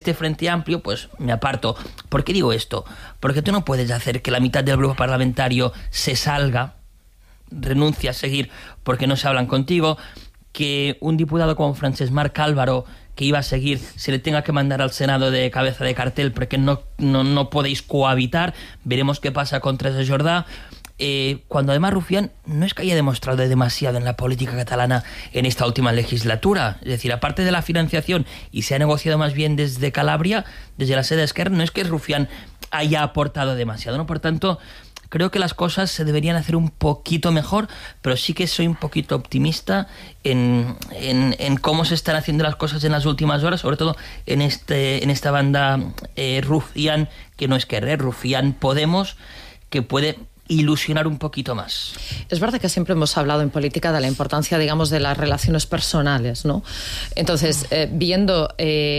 este Frente Amplio, pues me aparto. ¿Por qué digo esto? Porque tú no puedes hacer que la mitad del grupo parlamentario se salga, renuncie a seguir porque no se hablan contigo, que un diputado como Francesc Marc Álvaro, que iba a seguir, se le tenga que mandar al Senado de cabeza de cartel porque no podéis cohabitar. Veremos qué pasa con Teresa Jordà. Cuando además Rufián no es que haya demostrado demasiado en la política catalana en esta última legislatura. Es decir, aparte de la financiación, y se ha negociado más bien desde Calabria, desde la sede de Esquerra, no es que Rufián haya aportado demasiado, ¿no? Por tanto, creo que las cosas se deberían hacer un poquito mejor, pero sí que soy un poquito optimista en cómo se están haciendo las cosas en las últimas horas, sobre todo en esta banda Rufián, que no es Esquerra, Rufián Podemos, que puede ilusionar un poquito más. Es verdad que siempre hemos hablado en política de la importancia, digamos, de las relaciones personales, ¿no? Entonces, viendo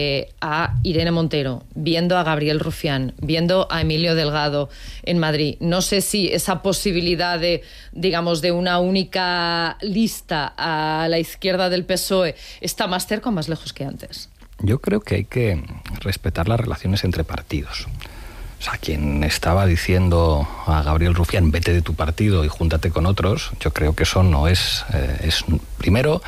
a Irene Montero, viendo a Gabriel Rufián, viendo a Emilio Delgado en Madrid, no sé si esa posibilidad de, digamos, de una única lista a la izquierda del PSOE está más cerca o más lejos que antes. Yo creo que hay que respetar las relaciones entre partidos. O sea, quien estaba diciendo a Gabriel Rufián, vete de tu partido y júntate con otros, yo creo que eso no es... primero,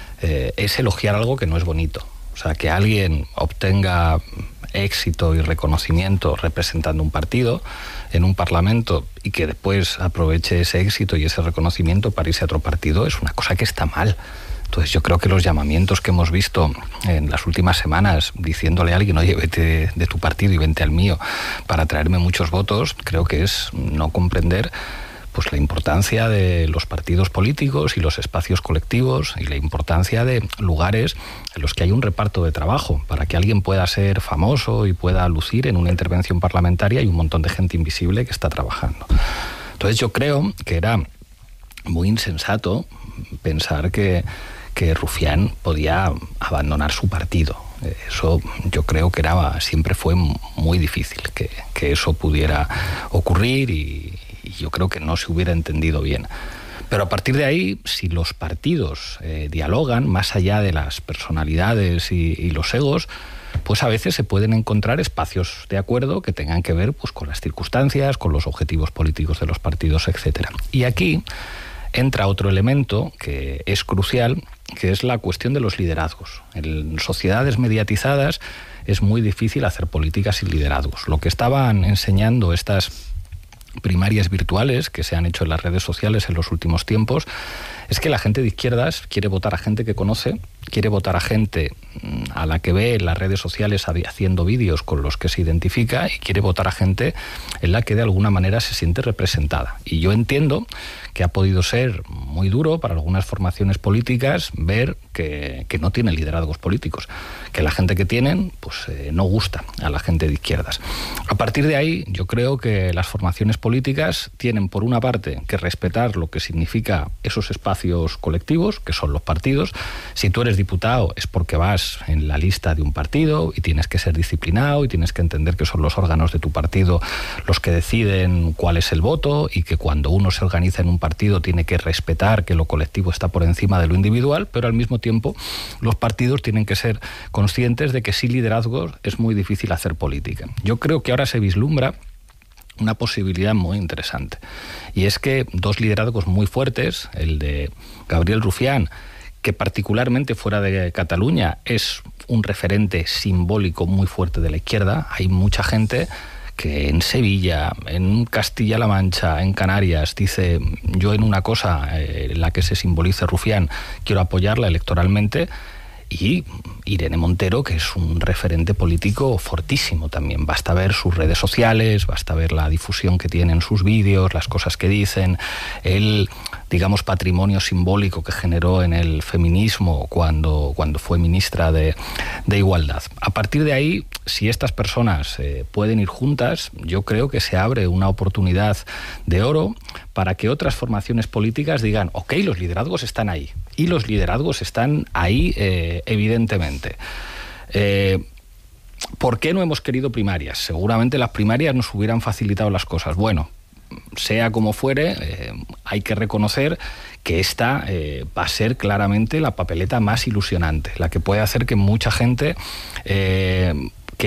es elogiar algo que no es bonito. O sea, que alguien obtenga éxito y reconocimiento representando un partido en un parlamento y que después aproveche ese éxito y ese reconocimiento para irse a otro partido es una cosa que está mal. Entonces yo creo que los llamamientos que hemos visto en las últimas semanas diciéndole a alguien, oye, vete de tu partido y vente al mío para traerme muchos votos, creo que es no comprender pues la importancia de los partidos políticos y los espacios colectivos y la importancia de lugares en los que hay un reparto de trabajo para que alguien pueda ser famoso y pueda lucir en una intervención parlamentaria y un montón de gente invisible que está trabajando. Entonces yo creo que era muy insensato pensar que Rufián podía abandonar su partido. Eso yo creo que siempre fue muy difícil que eso pudiera ocurrir y yo creo que no se hubiera entendido bien. Pero a partir de ahí, si los partidos dialogan más allá de las personalidades y los egos, pues a veces se pueden encontrar espacios de acuerdo que tengan que ver pues con las circunstancias, con los objetivos políticos de los partidos, etcétera. Y aquí entra otro elemento que es crucial, que es la cuestión de los liderazgos. En sociedades mediatizadas es muy difícil hacer políticas sin liderazgos. Lo que estaban enseñando estas primarias virtuales que se han hecho en las redes sociales en los últimos tiempos es que la gente de izquierdas quiere votar a gente que conoce, quiere votar a gente a la que ve en las redes sociales haciendo vídeos con los que se identifica y quiere votar a gente en la que de alguna manera se siente representada. Y yo entiendo que ha podido ser muy duro para algunas formaciones políticas ver que no tienen liderazgos políticos, que la gente que tienen pues no gusta a la gente de izquierdas. A partir de ahí yo creo que las formaciones políticas tienen por una parte que respetar lo que significa esos espacios colectivos, que son los partidos. Si tú eres diputado es porque vas en la lista de un partido y tienes que ser disciplinado y tienes que entender que son los órganos de tu partido los que deciden cuál es el voto y que cuando uno se organiza en un partido tiene que respetar que lo colectivo está por encima de lo individual, pero al mismo tiempo los partidos tienen que ser conscientes de que sin liderazgos es muy difícil hacer política. Yo creo que ahora se vislumbra una posibilidad muy interesante y es que dos liderazgos muy fuertes, el de Gabriel Rufián, que particularmente fuera de Cataluña es un referente simbólico muy fuerte de la izquierda. Hay mucha gente que en Sevilla, en Castilla-La Mancha, en Canarias, dice yo en una cosa en la que se simboliza Rufián quiero apoyarla electoralmente, y Irene Montero, que es un referente político fortísimo también. Basta ver sus redes sociales, basta ver la difusión que tienen sus vídeos, las cosas que dicen, el, digamos, patrimonio simbólico que generó en el feminismo cuando fue ministra de Igualdad. A partir de ahí, si estas personas pueden ir juntas, yo creo que se abre una oportunidad de oro para que otras formaciones políticas digan, ok, los liderazgos están ahí, y los liderazgos están ahí evidentemente. ¿Por qué no hemos querido primarias? Seguramente las primarias nos hubieran facilitado las cosas. Bueno, sea como fuere, hay que reconocer que esta va a ser claramente la papeleta más ilusionante, la que puede hacer que mucha gente